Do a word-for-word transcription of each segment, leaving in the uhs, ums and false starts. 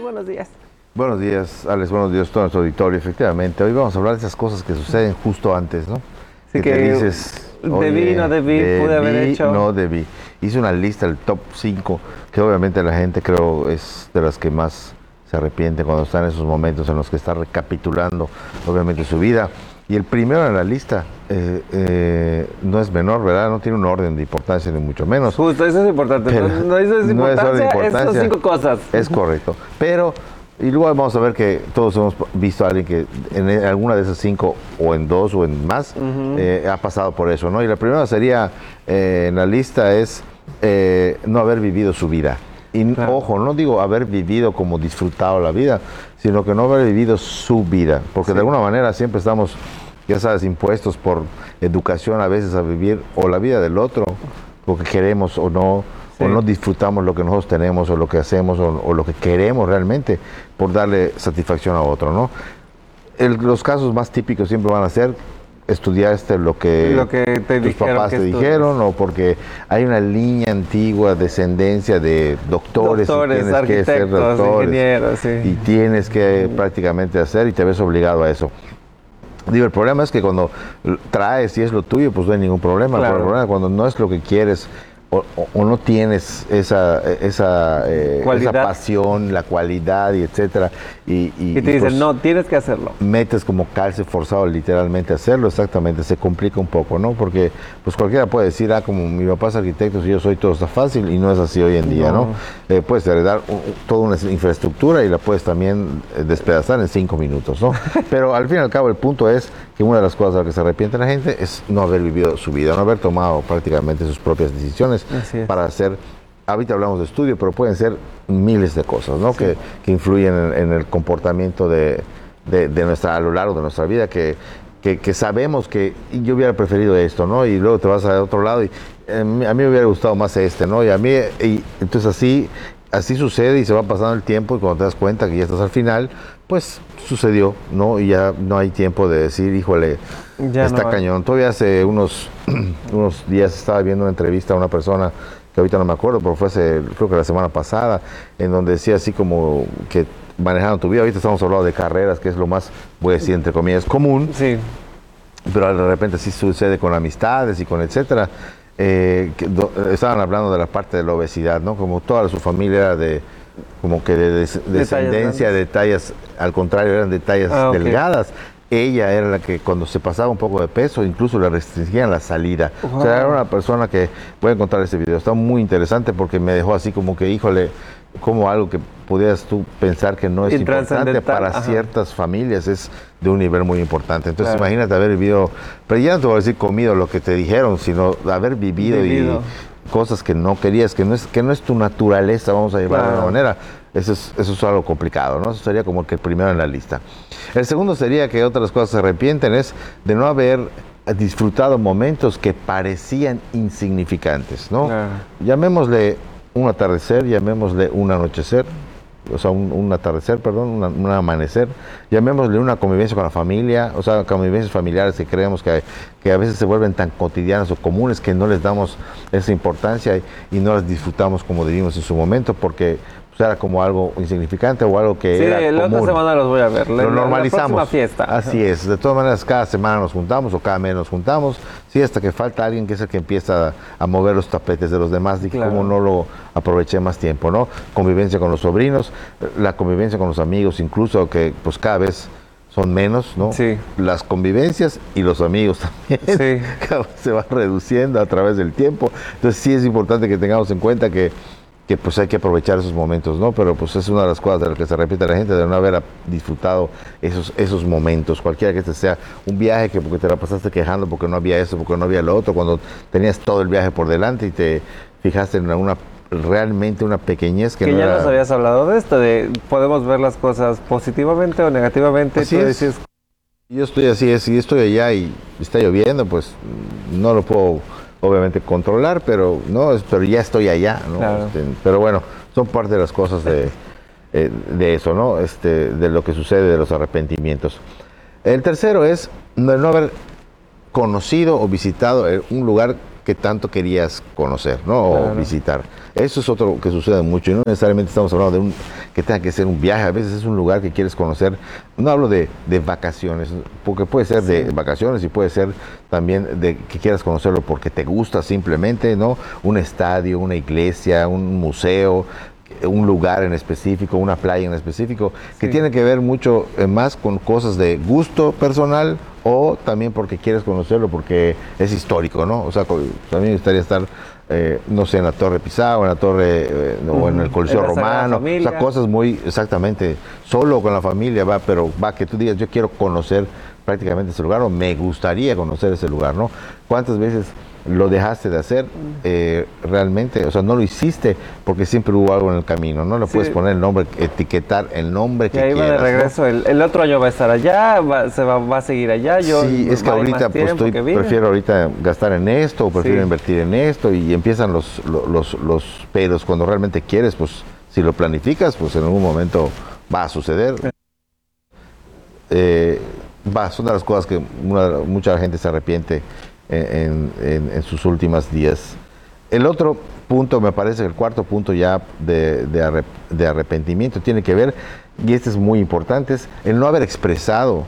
buenos días. Buenos días, Alex, buenos días a todo nuestro auditorio. Efectivamente, hoy vamos a hablar de esas cosas que suceden justo antes, ¿no? Así que, que te dices, debí, no debí, debí, pude haber hecho. no debí. Hice una lista, el top cinco, que obviamente la gente creo es de las que más se arrepiente cuando está en esos momentos en los que está recapitulando, obviamente, su vida. Y el primero en la lista eh, eh, no es menor, ¿verdad? No tiene un orden de importancia, ni mucho menos. Justo, eso es importante. Pero no, no, eso es no es importancia, solo importancia. Esas son cinco cosas. Es correcto. Pero, y luego vamos a ver que todos hemos visto a alguien que en alguna de esas cinco, o en dos, o en más, uh-huh. eh, ha pasado por eso, ¿no? Y la primera sería, eh, en la lista, es eh, no haber vivido su vida. Y claro. Ojo, no digo haber vivido como disfrutado la vida, sino que no haber vivido su vida. Porque sí. De alguna manera siempre estamos, ya sabes, impuestos por educación a veces a vivir o la vida del otro, porque queremos o no, sí. O no disfrutamos lo que nosotros tenemos o lo que hacemos o, o lo que queremos realmente por darle satisfacción a otro, ¿no? El, los casos más típicos siempre van a ser estudiaste lo que, lo que te tus dijeron papás que te estudias. dijeron, o porque hay una línea antigua, descendencia de doctores, doctores y tienes que ser doctores, ingenieros, sí. Y tienes que prácticamente hacer y te ves obligado a eso. Digo, el problema es que cuando traes y es lo tuyo, pues no hay ningún problema. Claro. El problema es cuando no es lo que quieres o, o, o no tienes esa esa, eh, esa pasión, la cualidad y etcétera. Y, y, y te y dicen, pues, no, tienes que hacerlo. Metes como calce forzado literalmente a hacerlo, exactamente, se complica un poco, ¿no? Porque pues cualquiera puede decir, ah, como mi papá es arquitecto, si yo soy, todo está fácil, y no es así hoy en día, ¿no? ¿no? Eh, puedes heredar un, toda una infraestructura y la puedes también despedazar en cinco minutos, ¿no? Pero al fin y al cabo el punto es que una de las cosas a las que se arrepiente la gente es no haber vivido su vida, no haber tomado prácticamente sus propias decisiones para hacer. Ahorita hablamos de estudio, pero pueden ser miles de cosas, ¿no? Sí. Que, que influyen en, en el comportamiento de, de, de nuestra, a lo largo de nuestra vida, que, que, que sabemos que yo hubiera preferido esto, ¿no? Y luego te vas a otro lado y eh, a mí me hubiera gustado más este, ¿no? Y a mí, y, entonces así, así sucede y se va pasando el tiempo y cuando te das cuenta que ya estás al final, pues sucedió, ¿no? Y ya no hay tiempo de decir, híjole, ya está no cañón. Todavía hace unos, unos días estaba viendo una entrevista a una persona que ahorita no me acuerdo, pero fue hace, creo que la semana pasada, en donde decía así como que manejando tu vida, ahorita estamos hablando de carreras, que es lo más, voy a decir entre comillas, común, sí. Pero de repente sí sucede con amistades y con etcétera. Eh, que do, estaban hablando de la parte de la obesidad, ¿no? Como toda su familia era de, como que de, de, de descendencia de tallas, al contrario, eran de tallas ah, okay. delgadas. Ella era la que cuando se pasaba un poco de peso, incluso le restringían la salida. Uh-huh. O sea, era una persona que, voy a encontrar este video, está muy interesante porque me dejó así como que, híjole, como algo que pudieras tú pensar que no es importante para ajá. ciertas familias, es de un nivel muy importante. Entonces claro. Imagínate haber vivido, pero ya no te voy a decir comido lo que te dijeron, sino haber vivido, vivido. y cosas que no querías, que no es, que no es tu naturaleza, vamos a llevar claro. de una manera. Eso es, eso es algo complicado, ¿no? Eso sería como que el primero en la lista. El segundo sería que otras cosas se arrepienten es de no haber disfrutado momentos que parecían insignificantes, ¿no? Claro. Llamémosle un atardecer, llamémosle un anochecer, o sea, un, un atardecer, perdón, una, un amanecer, llamémosle una convivencia con la familia, o sea, convivencias familiares que creemos que, que a veces se vuelven tan cotidianas o comunes que no les damos esa importancia y, y no las disfrutamos como debimos en su momento, porque era como algo insignificante o algo que sí, era común. Sí, la otra semana los voy a ver. Lo normalizamos. La fiesta. Así es. De todas maneras, cada semana nos juntamos o cada mes nos juntamos. Sí, hasta que falta alguien que es el que empieza a, a mover los tapetes de los demás. Dije, claro. ¿Cómo no lo aproveché más tiempo, no? Convivencia con los sobrinos, la convivencia con los amigos, incluso que pues cada vez son menos, ¿no? Sí. Las convivencias y los amigos también sí. Cada vez se van reduciendo a través del tiempo. Entonces sí es importante que tengamos en cuenta que que pues hay que aprovechar esos momentos, ¿no? Pero pues es una de las cosas de las que se repite la gente, de no haber disfrutado esos, esos momentos, cualquiera que este sea un viaje que porque te la pasaste quejando porque no había eso, porque no había lo otro, cuando tenías todo el viaje por delante y te fijaste en una realmente una pequeñez que, que no ya era... nos habías hablado de esto, de podemos ver las cosas positivamente o negativamente. Así es. Dices... Yo estoy así, es, si estoy allá y está lloviendo, pues no lo puedo obviamente controlar, pero no, pero ya estoy allá, ¿no? Claro. Este, pero bueno, son parte de las cosas de, eh, de eso, ¿no? Este, de lo que sucede, de los arrepentimientos. El tercero es no, no haber conocido o visitado un lugar que tanto querías conocer, ¿no? O Claro. visitar. Eso es otro que sucede mucho y no necesariamente estamos hablando de un que tenga que ser un viaje, a veces es un lugar que quieres conocer. No hablo de, de vacaciones, porque puede ser de vacaciones y puede ser también de que quieras conocerlo porque te gusta simplemente, ¿no? Un estadio, una iglesia, un museo, un lugar en específico, una playa en específico, que Sí. tiene que ver mucho eh, más con cosas de gusto personal o también porque quieres conocerlo porque es histórico, ¿no? O sea, co- a mí me gustaría estar, eh, no sé, en la Torre Pisa o en la Torre, eh, o en el Coliseo En la Sagrada Romano, o Familia. sea, cosas muy, exactamente, solo con la familia va, pero va que tú digas, yo quiero conocer prácticamente ese lugar o me gustaría conocer ese lugar, ¿no? ¿Cuántas veces lo dejaste de hacer eh, realmente? O sea, no lo hiciste porque siempre hubo algo en el camino, no le Sí. puedes poner el nombre, etiquetar el nombre Y que ahí va quieras, de ¿no? regreso. El, el otro año va a estar allá, va, se va, va a seguir allá. Yo, Sí, es que hay más ahorita pues tiempo estoy, que vine. prefiero ahorita gastar en esto o prefiero Sí. invertir en esto y empiezan los, los, los, los peros cuando realmente quieres, pues si lo planificas, pues en algún momento va a suceder. Eh, va, son de las cosas que una- mucha gente se arrepiente en, en- en sus últimos días. El otro punto, me parece, el cuarto punto ya de, de arrep- de arrepentimiento tiene que ver, y este es muy importante, es el no haber expresado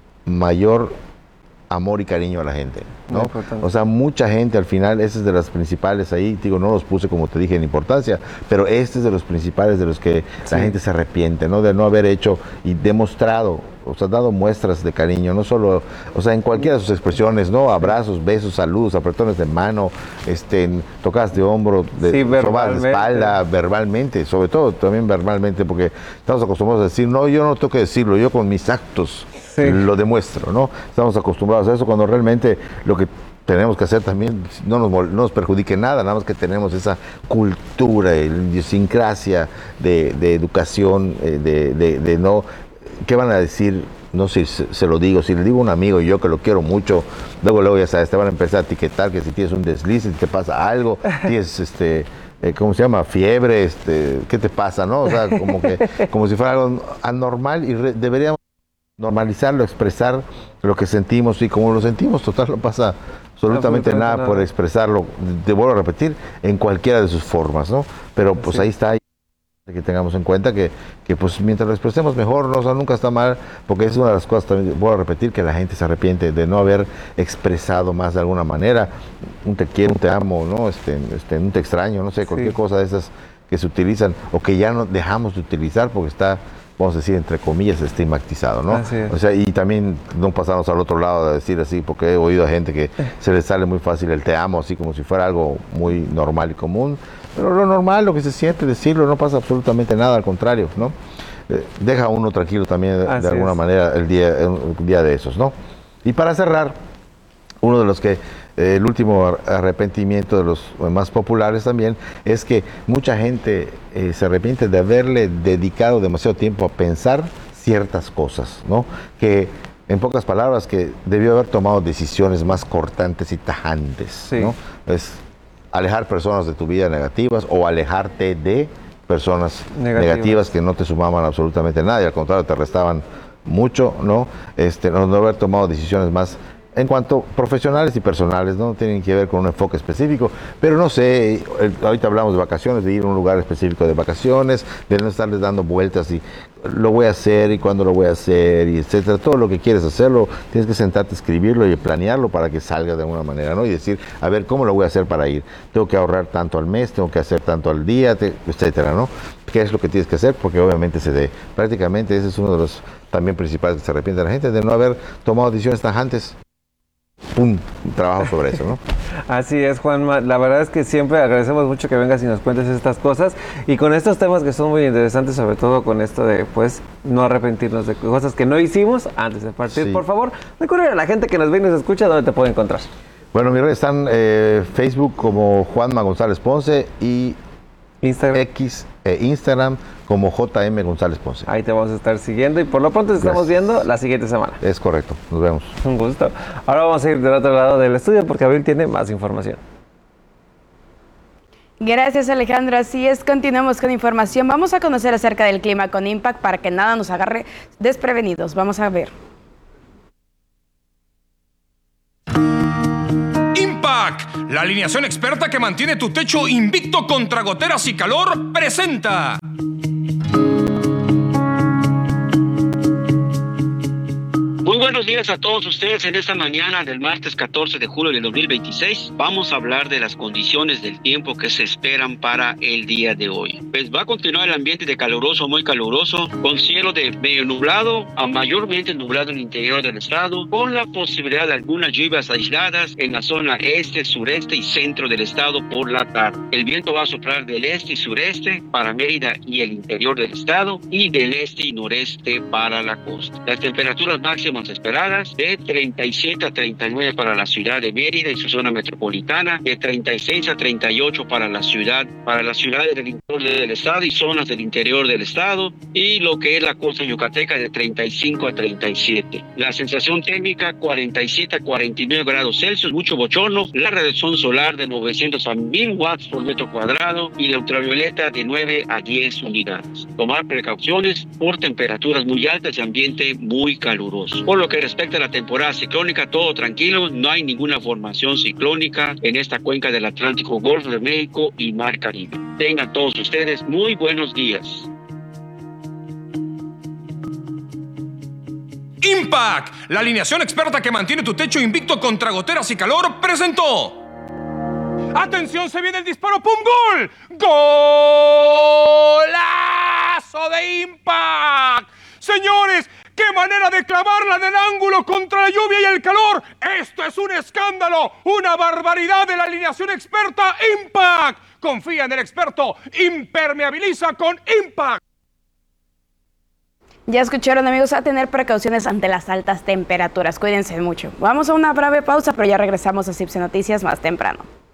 mayor amor y cariño a la gente, Muy ¿no? importante. O sea, mucha gente al final, esa es de las principales ahí, digo, no los puse como te dije en importancia, pero este es de los principales de los que Sí. la gente se arrepiente, ¿no? De no haber hecho y demostrado, o sea, dado muestras de cariño, no solo, o sea, en cualquiera de sus expresiones, ¿no? Abrazos, besos, saludos, apretones de mano, este, tocadas de hombro, de, Sí, sobadas de verbalmente. espalda, verbalmente, sobre todo también verbalmente, porque estamos acostumbrados a decir, no, yo no tengo que decirlo, yo con mis actos Sí. lo demuestro, ¿no? Estamos acostumbrados a eso cuando realmente lo que tenemos que hacer también no nos, mol- no nos perjudique nada, nada más que tenemos esa cultura, idiosincrasia de, de educación, eh, de, de- de no, ¿qué van a decir? No sé si se, se lo digo, si le digo a un amigo y yo que lo quiero mucho, luego luego ya sabes, te van a empezar a etiquetar que si tienes un desliz, si te pasa algo, tienes este, eh, ¿cómo se llama? Fiebre, este, ¿qué te pasa, no? O sea, como que, como si fuera algo anormal y re- deberíamos normalizarlo, expresar lo que sentimos y como lo sentimos, total, no pasa absolutamente Absolutamente nada, nada. por expresarlo, te vuelvo a repetir, en cualquiera de sus formas, ¿no? Pero pues Sí. ahí está, que tengamos en cuenta que, que pues mientras lo expresemos mejor, no, o sea, nunca está mal, porque es una de las cosas, también vuelvo a repetir, que la gente se arrepiente de no haber expresado más de alguna manera, un te quiero, un te amo, ¿no? Este, este, un te extraño, no sé, cualquier Sí. cosa de esas que se utilizan o que ya no dejamos de utilizar porque está, vamos a decir, entre comillas, estigmatizado, ¿no? Así es. O sea, y también no pasamos al otro lado de decir así, porque he oído a gente que se les sale muy fácil el te amo, así como si fuera algo muy normal y común. Pero lo normal, lo que se siente, decirlo, no pasa absolutamente nada, al contrario, ¿no? Eh, deja a uno tranquilo también, de, Así de alguna es. manera, el día, un día de esos, ¿no? Y para cerrar, uno de los que, eh, el último ar- arrepentimiento de los más populares también, es que mucha gente eh, se arrepiente de haberle dedicado demasiado tiempo a pensar ciertas cosas, ¿no? Que, en pocas palabras, que debió haber tomado decisiones más cortantes y tajantes, Sí. ¿no? Es alejar personas de tu vida negativas o alejarte de personas Negativas. negativas que no te sumaban absolutamente nada y al contrario te restaban mucho, ¿no? Este, no, no haber tomado decisiones más en cuanto profesionales y personales, no tienen que ver con un enfoque específico, pero no sé, el- ahorita hablamos de vacaciones, de ir a un lugar específico de vacaciones, de no estarles dando vueltas y lo voy a hacer y cuándo lo voy a hacer y etcétera, todo lo que quieres hacerlo, tienes que sentarte, escribirlo y planearlo para que salga de alguna manera, ¿no? Y decir, a ver, ¿cómo lo voy a hacer para ir? Tengo que ahorrar tanto al mes, tengo que hacer tanto al día, te- etcétera, ¿no? ¿Qué es lo que tienes que hacer? Porque obviamente se dé. Prácticamente ese es uno de los también principales que se arrepiente la gente, de no haber tomado decisiones tajantes. Un trabajo sobre eso, ¿no? Así es, Juanma. La verdad es que siempre agradecemos mucho que vengas y nos cuentes estas cosas. Y con estos temas que son muy interesantes, sobre todo con esto de, pues, no arrepentirnos de cosas que no hicimos antes de partir. Sí. Por favor, recuerda a la gente que nos ve y nos escucha dónde te puede encontrar. Bueno, mis redes están eh, Facebook como Juanma González Ponce y Instagram. X e Instagram como J M González Ponce. Ahí te vamos a estar siguiendo y por lo pronto te estamos Gracias. viendo la siguiente semana. Es correcto, nos vemos. Un gusto. Ahora vamos a ir del otro lado del estudio porque Abril tiene más información. Gracias, Alejandro. Así es, continuamos con información. Vamos a conocer acerca del clima con Impact para que nada nos agarre desprevenidos. Vamos a ver. Impact Impact, la alineación experta que mantiene tu techo invicto contra goteras y calor, presenta. Muy buenos días a todos ustedes en esta mañana del martes catorce de julio del dos mil veintiséis. Vamos a hablar de las condiciones del tiempo que se esperan para el día de hoy. Pues va a continuar el ambiente de caluroso, muy caluroso, con cielo de medio nublado a mayormente nublado en el interior del estado, con la posibilidad de algunas lluvias aisladas en la zona este, sureste y centro del estado por la tarde. El viento va a soplar del este y sureste para Mérida y el interior del estado, y del este y noreste para la costa. Las temperaturas máximas esperadas de treinta y siete a treinta y nueve para la ciudad de Mérida y su zona metropolitana, de treinta y seis a treinta y ocho para la ciudad, para las ciudades del interior del estado y zonas del interior del estado, y lo que es la costa yucateca de treinta y cinco a treinta y siete. La sensación térmica cuarenta y siete a cuarenta y nueve grados Celsius, mucho bochorno, la radiación solar de novecientos a mil watts por metro cuadrado y la ultravioleta de nueve a diez unidades. Tomar precauciones por temperaturas muy altas y ambiente muy caluroso. Por lo que respecta a la temporada ciclónica, todo tranquilo, no hay ninguna formación ciclónica en esta cuenca del Atlántico, Golfo de México y Mar Caribe. Tengan todos ustedes muy buenos días. Impact, la alineación experta que mantiene tu techo invicto contra goteras y calor, presentó. ¡Atención! ¡Se viene el disparo! ¡Pum! ¡Gol! ¡Golazo de Impact! ¡Señores! ¡Qué manera de clavarla en el ángulo contra la lluvia y el calor! ¡Esto es un escándalo! ¡Una barbaridad de la alineación experta Impact! Confía en el experto. Impermeabiliza con Impact. Ya escucharon, amigos, a tener precauciones ante las altas temperaturas. Cuídense mucho. Vamos a una breve pausa, pero ya regresamos a C I P C Noticias más temprano.